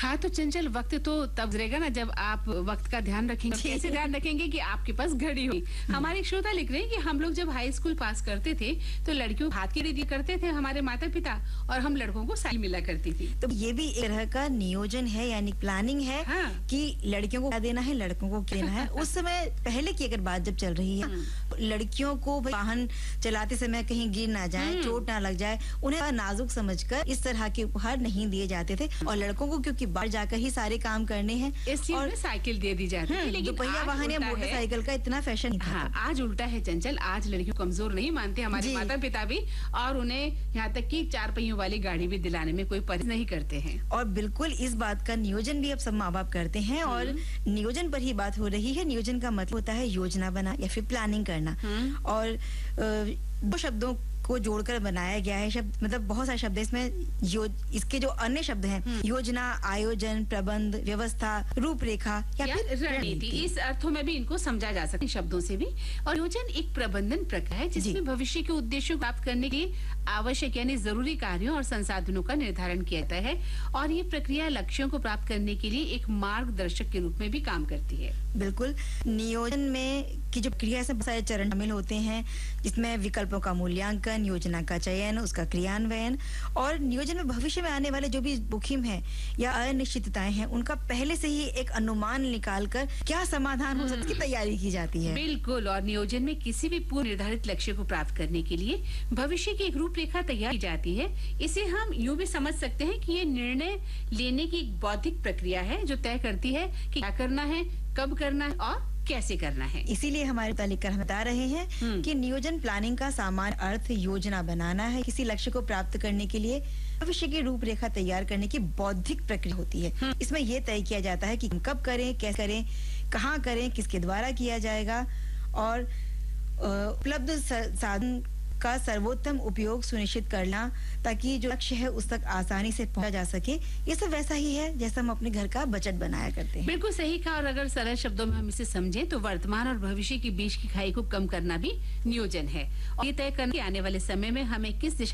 हाँ, तो चंचल वक्त तो तब गुजरेगा ना जब आप वक्त का ध्यान रखेंगे। कैसे ध्यान रखेंगे कि आपके पास घड़ी हो। हमारे एक श्रोता लिख रहे हैं कि हम लोग जब हाई स्कूल पास करते थे तो लड़कियों को हाथ की घड़ी दिया करते थे हमारे माता पिता, और हम लड़कों को साइकिल मिला करती थी। तो ये भी एक तरह का नियोजन है, यानी प्लानिंग है। हाँ। कि लड़कियों को क्या देना है, लड़कों को क्या देना है। उस समय पहले की अगर बात जब चल रही है, लड़कियों को वाहन चलाते समय कहीं गिर ना जाए, चोट ना लग जाए, उन्हें नाजुक समझकर इस तरह के उपहार नहीं दिए जाते थे। और लड़कों को क्योंकि बाहर जाकर ही सारे काम करने हैं, इस चीज में साइकिल दे दी जाती थी। लेकिन दोपहिया वाहन या मोटरसाइकिल का इतना फैशन नहीं था। हाँ, आज उल्टा है चंचल। आज लड़कियों को कमजोर नहीं मानते हमारे माता पिता भी, और उन्हें यहाँ तक कि 4 पहियों वाली गाड़ी भी दिलाने में कोई परहेज नहीं करते हैं। और बिल्कुल इस बात का नियोजन भी अब सब माँ बाप करते हैं। और नियोजन पर ही बात हो रही है। नियोजन का मतलब होता है योजना बना या फिर प्लानिंग करना। और दो शब्दों को जोड़कर बनाया गया है शब्द, मतलब बहुत सारे शब्द है इसमें। इसके जो अन्य शब्द हैं, योजना, आयोजन, प्रबंध, व्यवस्था, रूपरेखा या फिर रणनीति, इस अर्थों में भी इनको समझा जा सकता है शब्दों से भी। और नियोजन एक प्रबंधन प्रक्रिया है जिसमें भविष्य के उद्देश्यों को प्राप्त करने के लिए आवश्यक यानी जरूरी कार्यों और संसाधनों का निर्धारण किया जाता है। और ये प्रक्रिया लक्ष्यों को प्राप्त करने के लिए एक मार्गदर्शक के रूप में भी काम करती है। बिल्कुल। नियोजन में की जो क्रिया से बहुत सारे चरण शामिल होते हैं, जिसमें विकल्पों का मूल्यांकन, योजना का चयन, उसका क्रियान्वयन, और नियोजन में भविष्य में आने वाले जो भी जोखिम है या अनिश्चितताएं हैं, उनका पहले से ही एक अनुमान निकालकर क्या समाधान हो सकती है तैयारी की जाती है। बिल्कुल। और नियोजन में किसी भी पूर्व निर्धारित लक्ष्य को प्राप्त करने के लिए भविष्य की एक रूपरेखा तैयार की जाती है। इसे हम यूं भी समझ सकते हैं कि ये निर्णय लेने की एक बौद्धिक प्रक्रिया है जो तय करती है कि क्या करना है, कब करना है और कैसे करना है। इसीलिए हमारे तालिका हम बता रहे हैं कि नियोजन प्लानिंग का सामान्य अर्थ योजना बनाना है। किसी लक्ष्य को प्राप्त करने के लिए भविष्य की रूपरेखा तैयार करने की बौद्धिक प्रक्रिया होती है। इसमें यह तय किया जाता है कि हम कब करें, कैसे करें, कहाँ करें, किसके द्वारा किया जाएगा, और उपलब्ध साधन का सर्वोत्तम उपयोग सुनिश्चित करना ताकि जो लक्ष्य है उस तक आसानी से पहुंचा जा सके। ये सब वैसा ही है जैसा हम अपने घर का बजट बनाया करते हैं। बिल्कुल सही कहा। और अगर सरल शब्दों में हम इसे समझें तो वर्तमान और भविष्य के बीच की खाई को कम करना भी नियोजन है। और ये तय करने के आने वाले समय में हमें किस दिशा